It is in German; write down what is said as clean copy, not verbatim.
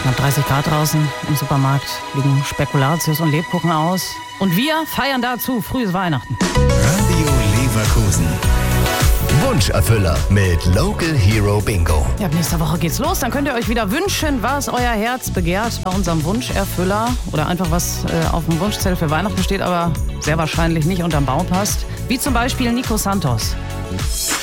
Knapp 30 Grad draußen. Im Supermarkt liegen Spekulatius und Lebkuchen aus. Und wir feiern dazu frühes Weihnachten. Radio Leverkusen. Wunscherfüller mit Local Hero Bingo. Ja, ab nächster Woche geht's los. Dann könnt ihr euch wieder wünschen, was euer Herz begehrt bei unserem Wunscherfüller. Oder einfach was auf dem Wunschzettel für Weihnachten steht, aber sehr wahrscheinlich nicht unterm Baum passt. Wie zum Beispiel Nico Santos.